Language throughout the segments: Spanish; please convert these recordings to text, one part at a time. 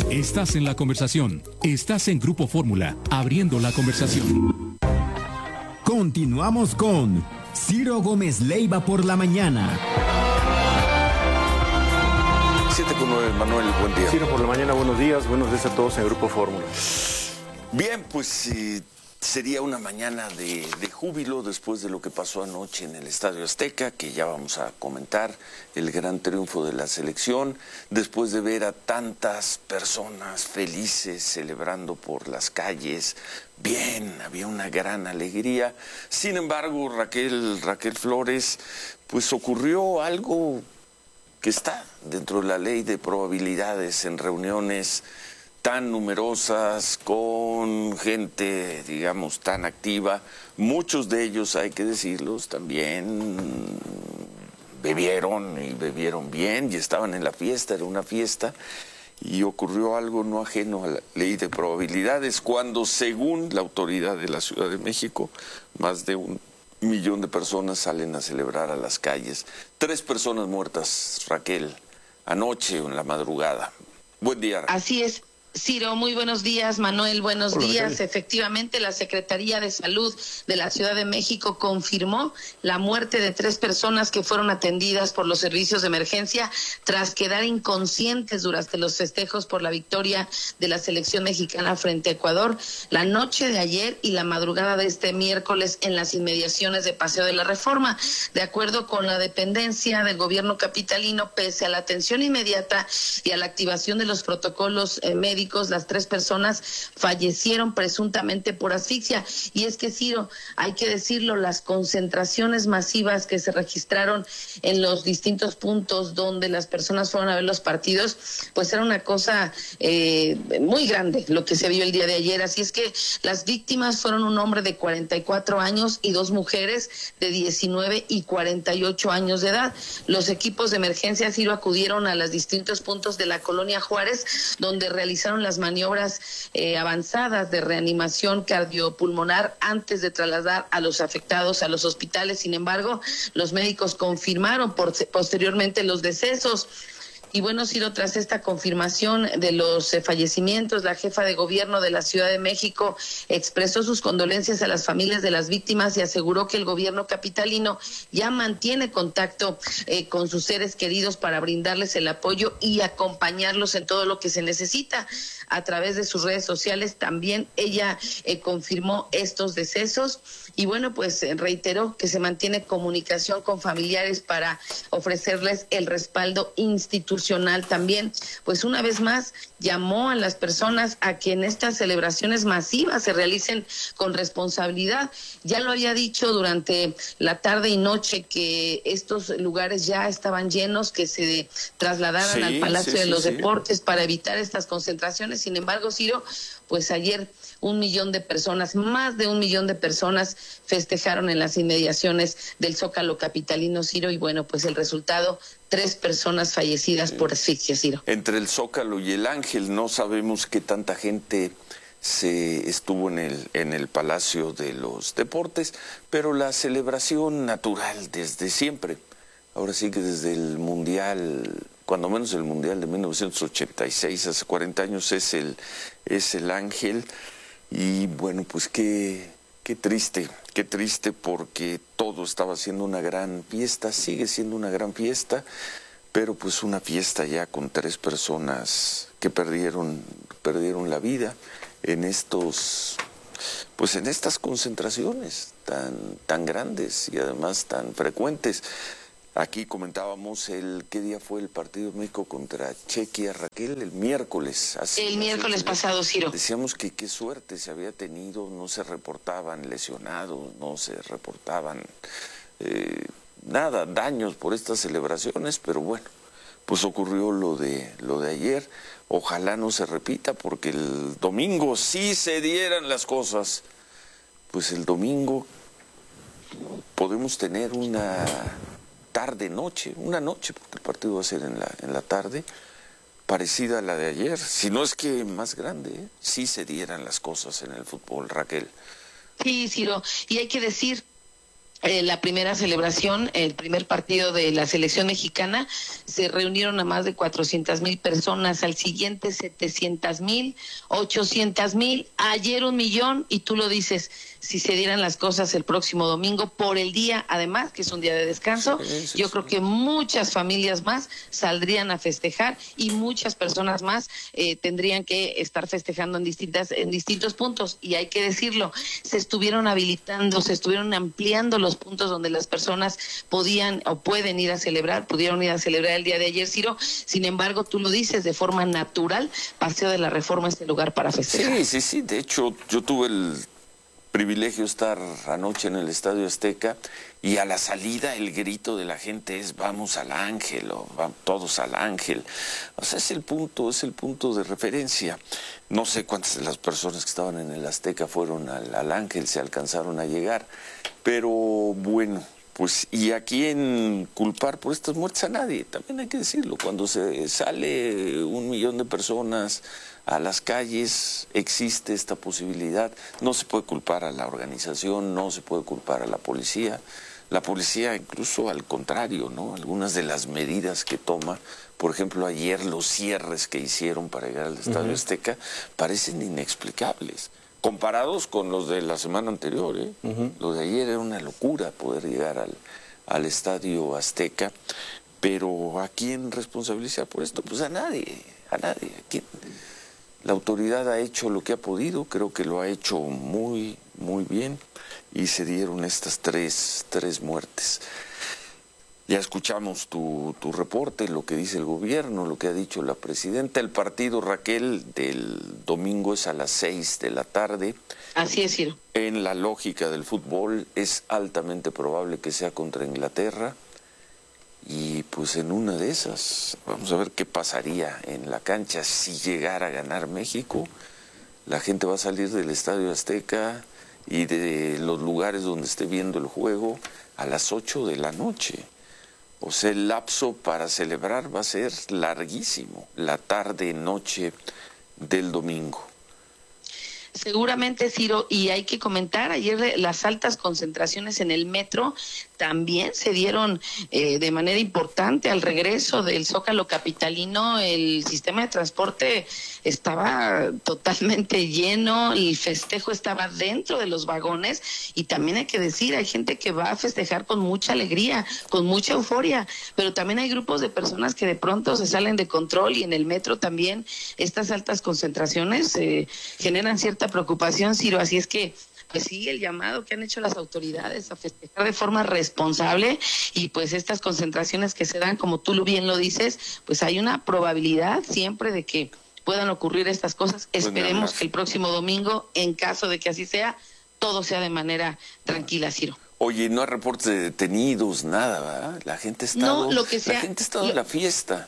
Estás en la conversación. Estás en Grupo Fórmula, abriendo la conversación. Continuamos con Ciro Gómez Leiva por la mañana. 7:09, Manuel, buen día. Ciro, por la mañana, buenos días a todos en Grupo Fórmula. Bien, pues sería una mañana de júbilo después de lo que pasó anoche en el Estadio Azteca, que ya vamos a comentar, el gran triunfo de la selección, después de ver a tantas personas felices celebrando por las calles. Bien, había una gran alegría. Sin embargo, Raquel Flores, pues ocurrió algo que está dentro de la ley de probabilidades en reuniones tan numerosas, con gente, digamos, tan activa. Muchos de ellos, hay que decirlos, también bebieron y bebieron bien y estaban en la fiesta, era una fiesta, y ocurrió algo no ajeno a la ley de probabilidades, cuando según la autoridad de la Ciudad de México, más de 1 millón de personas salen a celebrar a las calles. 3 personas muertas, Raquel, anoche en la madrugada. Buen día. Así es. Ciro, muy buenos días. Manuel, buenos días. Raquel. Efectivamente, la Secretaría de Salud de la Ciudad de México confirmó la muerte de 3 personas que fueron atendidas por los servicios de emergencia tras quedar inconscientes durante los festejos por la victoria de la selección mexicana frente a Ecuador la noche de ayer y la madrugada de este miércoles en las inmediaciones de Paseo de la Reforma. De acuerdo con la dependencia del gobierno capitalino, pese a la atención inmediata y a la activación de los protocolos médicos, las 3 personas fallecieron presuntamente por asfixia. Y es que, Ciro, hay que decirlo, las concentraciones masivas que se registraron en los distintos puntos donde las personas fueron a ver los partidos, pues era una cosa muy grande lo que se vio el día de ayer. Así es que las víctimas fueron un hombre de 44 años y 2 mujeres de 19 y 48 años de edad. Los equipos de emergencia, Ciro, acudieron a los distintos puntos de la colonia Juárez, donde realizaron las maniobras avanzadas de reanimación cardiopulmonar antes de trasladar a los afectados a los hospitales. Sin embargo, los médicos confirmaron posteriormente los decesos. Y bueno, Ciro, tras esta confirmación de los fallecimientos, la jefa de gobierno de la Ciudad de México expresó sus condolencias a las familias de las víctimas y aseguró que el gobierno capitalino ya mantiene contacto con sus seres queridos para brindarles el apoyo y acompañarlos en todo lo que se necesita. A través de sus redes sociales también ella confirmó estos decesos y bueno, pues reiteró que se mantiene comunicación con familiares para ofrecerles el respaldo institucional. También, pues una vez más, llamó a las personas a que en estas celebraciones masivas se realicen con responsabilidad. Ya lo había dicho durante la tarde y noche que estos lugares ya estaban llenos, que se trasladaran al Palacio de los Deportes para evitar estas concentraciones. Sin embargo, Ciro, pues ayer 1 millón de personas, más de 1 millón de personas festejaron en las inmediaciones del Zócalo capitalino, Ciro, y bueno, pues el resultado, 3 personas fallecidas por asfixia, Ciro. Entre el Zócalo y el Ángel no sabemos qué tanta gente se estuvo en el Palacio de los Deportes, pero la celebración natural desde siempre, ahora sí que desde el Mundial, cuando menos el Mundial de 1986, hace 40 años, es el Ángel. Y bueno, pues qué triste porque todo estaba siendo una gran fiesta, sigue siendo una gran fiesta, pero pues una fiesta ya con 3 personas que perdieron la vida en estas concentraciones tan grandes y además tan frecuentes. Aquí comentábamos qué día fue el partido de México contra Chequia, Raquel, el miércoles. El miércoles pasado, Ciro. Decíamos que qué suerte se había tenido, no se reportaban lesionados, no se reportaban daños por estas celebraciones, pero bueno, pues ocurrió lo de ayer. Ojalá no se repita, porque el domingo sí se dieran las cosas. Pues el domingo podemos tener una noche, porque el partido va a ser en la tarde, parecida a la de ayer, si no es que más grande, sí se dieran las cosas en el fútbol, Raquel. Sí, Ciro, y hay que decir La primera celebración, el primer partido de la selección mexicana, se reunieron a más de 400,000 personas, al siguiente 700,000, 800,000, ayer 1,000,000, y tú lo dices, si se dieran las cosas el próximo domingo, por el día, además, que es un día de descanso, yo creo que muchas familias más saldrían a festejar y muchas personas más tendrían que estar festejando en distintos puntos, y hay que decirlo, se estuvieron habilitando, se estuvieron ampliando los puntos donde las personas podían o pueden ir a celebrar, pudieron ir a celebrar el día de ayer, Ciro. Sin embargo, tú lo dices, de forma natural, Paseo de la Reforma es el lugar para festejar. Sí. De hecho, yo tuve el privilegio de estar anoche en el Estadio Azteca, y a la salida el grito de la gente es vamos al Ángel, o vamos todos al Ángel. O sea, es el punto de referencia. No sé cuántas de las personas que estaban en el Azteca fueron al Ángel, se alcanzaron a llegar, pero bueno, pues, ¿y a quién culpar por estas muertes? A nadie, también hay que decirlo. Cuando se sale 1,000,000 de personas a las calles, existe esta posibilidad. No se puede culpar a la organización, no se puede culpar a la policía. La policía, incluso al contrario, ¿no? Algunas de las medidas que toma, por ejemplo, ayer los cierres que hicieron para llegar al Estadio Azteca, parecen inexplicables, comparados con los de la semana anterior, ¿eh? Lo de ayer era una locura poder llegar al Estadio Azteca, pero ¿a quién responsabilizar por esto? Pues a nadie. ¿A quién? La autoridad ha hecho lo que ha podido, creo que lo ha hecho muy, muy bien, y se dieron estas tres muertes. Ya escuchamos tu reporte, lo que dice el gobierno, lo que ha dicho la presidenta. El partido, Raquel, del domingo es a las 6 de la tarde. Así es, Ciro. En la lógica del fútbol es altamente probable que sea contra Inglaterra, y pues en una de esas vamos a ver qué pasaría en la cancha. Si llegara a ganar México, la gente va a salir del Estadio Azteca y de los lugares donde esté viendo el juego a las 8 de la noche. O sea, el lapso para celebrar va a ser larguísimo, la tarde-noche del domingo. Seguramente, Ciro, y hay que comentar, ayer las altas concentraciones en el metro también se dieron de manera importante al regreso del Zócalo capitalino. El sistema de transporte estaba totalmente lleno, el festejo estaba dentro de los vagones, y también hay que decir, hay gente que va a festejar con mucha alegría, con mucha euforia, pero también hay grupos de personas que de pronto se salen de control, y en el metro también estas altas concentraciones generan cierta preocupación, Ciro. Así es que pues sí, el llamado que han hecho las autoridades a festejar de forma responsable, y pues estas concentraciones que se dan, como tú bien lo dices, pues hay una probabilidad siempre de que puedan ocurrir estas cosas. Esperemos que el próximo domingo, en caso de que así sea, todo sea de manera tranquila, Ciro. Oye, no hay reportes de detenidos, nada, ¿verdad? La gente ha estado, en la fiesta.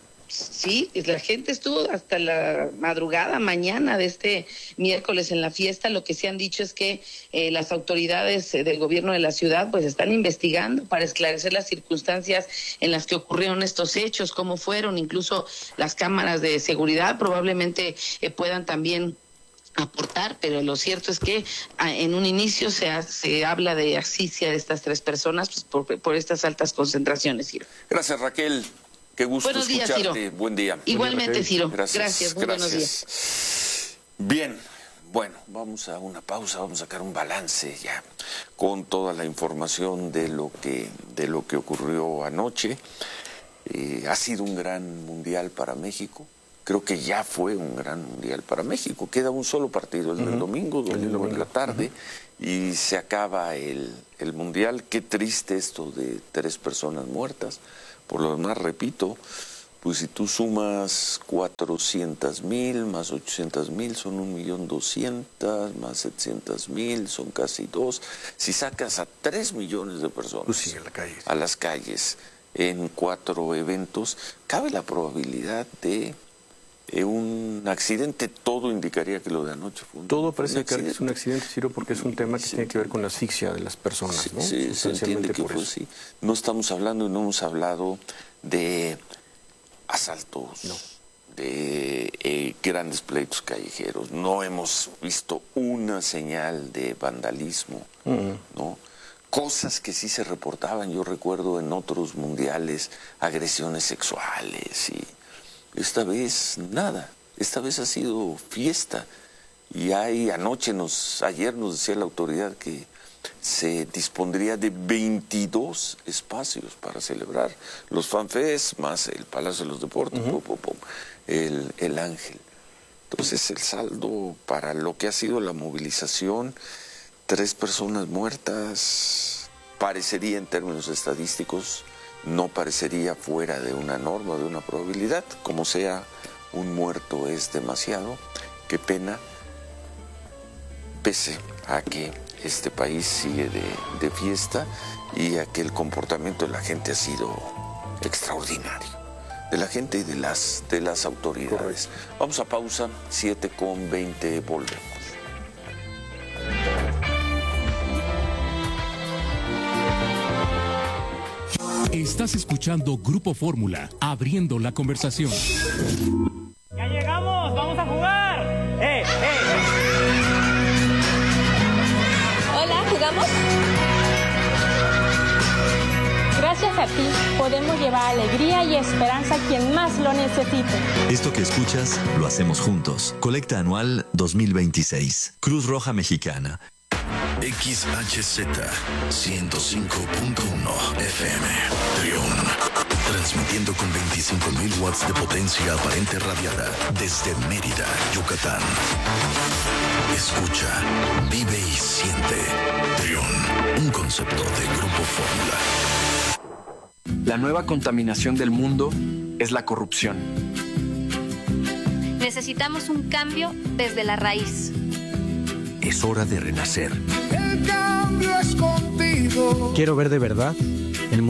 Sí, la gente estuvo hasta la madrugada, mañana de este miércoles en la fiesta. Lo que se han dicho es que las autoridades del gobierno de la ciudad pues están investigando para esclarecer las circunstancias en las que ocurrieron estos hechos, cómo fueron, incluso las cámaras de seguridad probablemente puedan también aportar, pero lo cierto es que en un inicio se habla de asfixia de estas tres personas pues, por estas altas concentraciones, Ciro. Gracias, Raquel. Qué gusto buenos días, escucharte. Ciro. Buen día. Igualmente, Ciro. Gracias. Muy buenos días. Bien, bueno, vamos a una pausa, vamos a sacar un balance ya con toda la información de lo que ocurrió anoche. Ha sido un gran mundial para México. Creo que ya fue un gran mundial para México. Queda un solo partido, el del domingo en la tarde, y se acaba el mundial. Qué triste esto de 3 personas muertas. Por lo demás, repito, pues si tú sumas 400,000 más 800,000 son 1,200,000, más 700,000 son casi 2. Si sacas a 3 millones de personas pues sí, a las calles en 4 eventos, cabe la probabilidad de un accidente. Todo indicaría que lo de anoche fue todo parece que es un accidente, Ciro, porque es un tema que tiene que ver con la asfixia de las personas, ¿no? Sí, se entiende que fue así. No estamos hablando y no hemos hablado de asaltos, de grandes pleitos callejeros. No hemos visto una señal de vandalismo, ¿no? cosas que sí se reportaban. Yo recuerdo en otros mundiales agresiones sexuales y esta vez nada. Esta vez ha sido fiesta. Y ayer nos decía la autoridad que se dispondría de 22 espacios para celebrar los FanFest, más el Palacio de los Deportes, el Ángel. Entonces el saldo para lo que ha sido la movilización, 3 personas muertas, parecería en términos estadísticos, no parecería fuera de una norma, de una probabilidad. Como sea, un muerto es demasiado. Qué pena, pese a que este país sigue de fiesta y a que el comportamiento de la gente ha sido extraordinario. De la gente y de las autoridades. Correcto. Vamos a pausa, 7:20, volvemos. Estás escuchando Grupo Fórmula, abriendo la conversación. ¡Ya llegamos! ¡Vamos a jugar! Hola, ¿jugamos? Gracias a ti podemos llevar alegría y esperanza a quien más lo necesite. Esto que escuchas lo hacemos juntos. Colecta anual 2026. Cruz Roja Mexicana. XHZ 105.1 FM Triun, transmitiendo con 25.000 watts de potencia aparente radiada desde Mérida, Yucatán. Escucha, vive y siente. Triun, un concepto de Grupo Fórmula. La nueva contaminación del mundo es la corrupción. Necesitamos un cambio desde la raíz. Es hora de renacer. El cambio es contigo. Quiero ver de verdad